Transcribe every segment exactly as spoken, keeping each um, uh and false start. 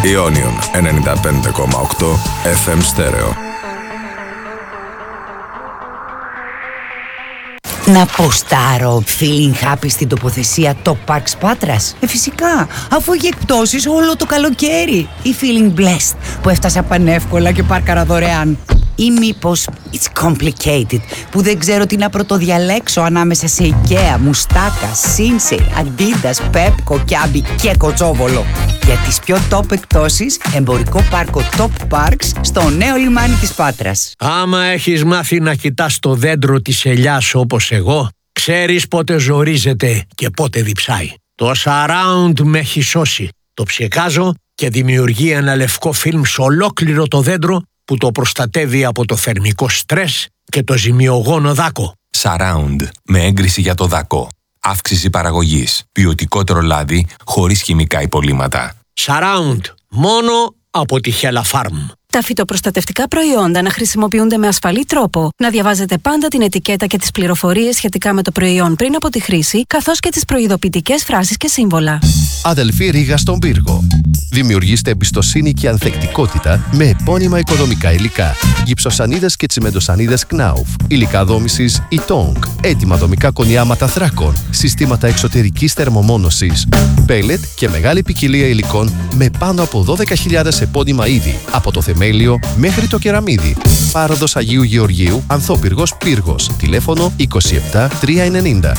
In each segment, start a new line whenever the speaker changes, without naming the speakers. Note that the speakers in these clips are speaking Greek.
Ionion ενενήντα πέντε κόμμα οκτώ εφ εμ στέρεο.
Να ποστάρω feeling happy στην τοποθεσία Top Parks Πάτρας. Ε, φυσικά, αφού έχει εκπτώσεις όλο το καλοκαίρι. Ή feeling blessed που έφτασα πανεύκολα και πάρκαρα δωρεάν. Ή μήπως it's complicated που δεν ξέρω τι να πρωτοδιαλέξω ανάμεσα σε IKEA, Μουστάκα, Sinsei, Adidas, Pepco, Kiabi και Κοτσόβολο. Για τις πιο top εκπτώσεις, εμπορικό πάρκο Top Parks στο νέο λιμάνι της Πάτρας.
Άμα έχεις μάθει να κοιτάς το δέντρο της ελιάς όπως εγώ, ξέρεις πότε ζορίζεται και πότε διψάει. Το surround με έχει σώσει. Το ψεκάζω και δημιουργεί ένα λευκό φιλμ σε ολόκληρο το δέντρο που το προστατεύει από το θερμικό στρες και το ζημιογόνο δάκο.
Surround με έγκριση για το δάκο. Αύξηση παραγωγής. Ποιοτικότερο λάδι χωρίς χημικά υπολείμματα.
Surround. Μόνο από τη Hella Farm.
Τα φυτοπροστατευτικά προϊόντα να χρησιμοποιούνται με ασφαλή τρόπο, να διαβάζετε πάντα την ετικέτα και τις πληροφορίες σχετικά με το προϊόν πριν από τη χρήση, καθώς και τις προειδοποιητικές φράσεις και σύμβολα.
Αδελφή Ρήγα στον πύργο. Δημιουργήστε εμπιστοσύνη και ανθεκτικότητα με επώνυμα οικοδομικά υλικά. Γυψοσανίδες και τσιμεντοσανίδες Knauf, υλικά δόμησης Itong, έτοιμα δομικά κονιάματα θράκων, συστήματα εξωτερικής θερμομόνωσης, πέλετ και μεγάλη ποικιλία υλικών με πάνω από δώδεκα χιλιάδες επώνυμα είδη, από το θεμέλιο μέχρι το κεραμίδι. Πάροδος Αγίου Γεωργίου, Ανθόπυργος Πύργος. Τηλέφωνο είκοσι επτά τριακόσια ενενήντα.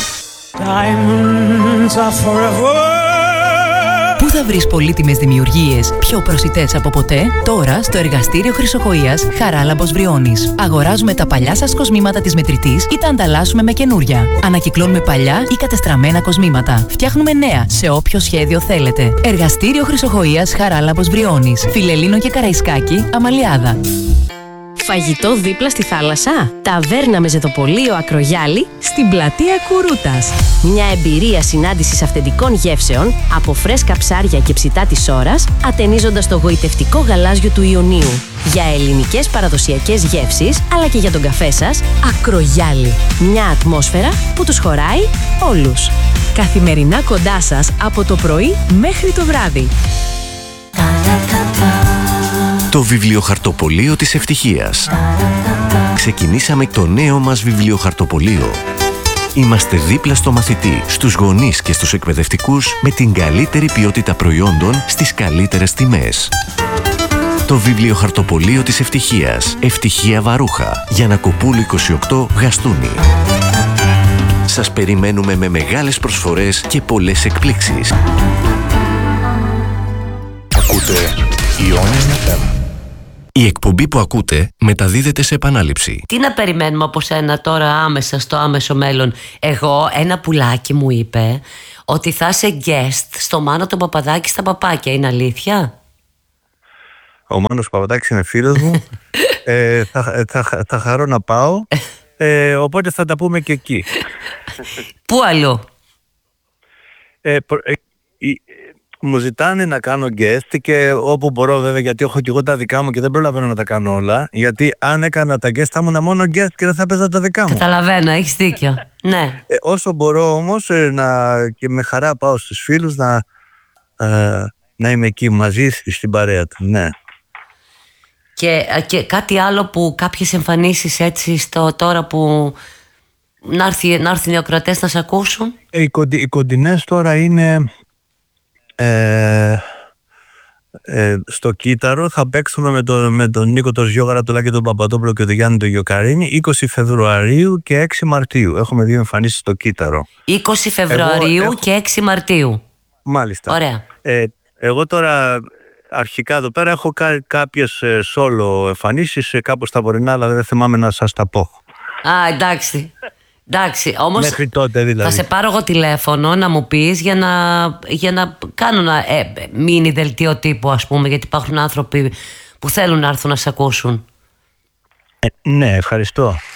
Πού θα βρεις πολύτιμες δημιουργίες πιο προσιτές από ποτέ? Τώρα στο εργαστήριο Χρυσοχοΐας Χαράλαμπος Βριώνης. Αγοράζουμε τα παλιά σας κοσμήματα της μετρητής ή τα ανταλλάσσουμε με καινούρια. Ανακυκλώνουμε παλιά ή κατεστραμμένα κοσμήματα. Φτιάχνουμε νέα σε όποιο σχέδιο θέλετε. Εργαστήριο Χρυσοχοΐας Χαράλαμπος Βριώνης. Φιλελλήνο και Καραϊσκάκη, Αμαλιάδα.
Φαγητό δίπλα στη θάλασσα. Ταβέρνα με ζετοπολείο Ακρογιάλη στην πλατεία Κουρούτας. Μια εμπειρία συνάντησης αυθεντικών γεύσεων από φρέσκα ψάρια και ψητά της ώρας, ατενίζοντας το γοητευτικό γαλάζιο του Ιωνίου. Για ελληνικές παραδοσιακές γεύσεις, αλλά και για τον καφέ σας, Ακρογιάλη. Μια ατμόσφαιρα που τους χωράει όλους. Καθημερινά κοντά σας από το πρωί μέχρι το βράδυ.
Το βιβλιοχαρτοπωλείο της ευτυχίας. Ξεκινήσαμε το νέο μας βιβλιοχαρτοπωλείο. Είμαστε δίπλα στο μαθητή, στους γονείς και στους εκπαιδευτικούς με την καλύτερη ποιότητα προϊόντων στις καλύτερες τιμές. Το βιβλιοχαρτοπωλείο της ευτυχίας. Ευτυχία Βαρούχα. Γιαννακοπούλου είκοσι οκτώ, Γαστούνι. Σας περιμένουμε με μεγάλες προσφορές και πολλές εκπλήξεις.
Ακούτε Ionion εφ εμ.
Η εκπομπή που ακούτε μεταδίδεται σε επανάληψη.
Τι να περιμένουμε από σένα τώρα άμεσα στο άμεσο μέλλον? Εγώ, ένα πουλάκι μου είπε ότι θα είσαι guest στο Μάνο τον Παπαδάκη στα Παπάκια. Είναι αλήθεια?
Ο Μάνος Παπαδάκης είναι φίλος μου. ε, θα, θα, θα χαρώ να πάω. Ε, οπότε θα τα πούμε και εκεί.
Πού αλλού?
Ε, προ, ε, ε, μου ζητάνε να κάνω guest και όπου μπορώ, βέβαια, γιατί έχω και εγώ τα δικά μου και δεν προλαβαίνω να τα κάνω όλα. Γιατί αν έκανα τα guest θα ήμουν μόνο guest και δεν θα παίζα τα δικά μου.
Καταλαβαίνω, έχεις δίκιο. Ναι.
Ε, όσο μπορώ όμως ε, να, και με χαρά πάω στους φίλους να, ε, να είμαι εκεί μαζί στην παρέα του. Ναι.
Και, και κάτι άλλο που κάποιες εμφανίσεις έτσι στο τώρα που να, έρθει, να έρθουν οι ακροατές να σε ακούσουν?
Ε, οι, κοντι, οι κοντινές τώρα είναι ε, ε, στο Κύτταρο. Θα παίξουμε με, το, με τον Νίκο τον Ζιόγαρα, τον Λάκη τον Παπαδόπουλο και τον Γιάννη τον Γιοκαρίνη είκοσι Φεβρουαρίου και έξι Μαρτίου. Έχουμε δύο εμφανίσεις στο Κύτταρο.
είκοσι Φεβρουαρίου έχω... και έξι Μαρτίου.
Μάλιστα.
Ωραία.
Ε, εγώ τώρα αρχικά εδώ πέρα έχω κά- κάποιες solo εμφανίσεις κάπου στα βορεινά, αλλά δεν θυμάμαι να σας τα πω.
Α, εντάξει. Εντάξει, όμως
μέχρι τότε δηλαδή.
Θα σε πάρω εγώ τηλέφωνο να μου πεις για να, για να κάνω ένα ε, μίνι δελτίο τύπου, ας πούμε, γιατί υπάρχουν άνθρωποι που θέλουν να έρθουν να σε ακούσουν.
Ε, ναι, ευχαριστώ.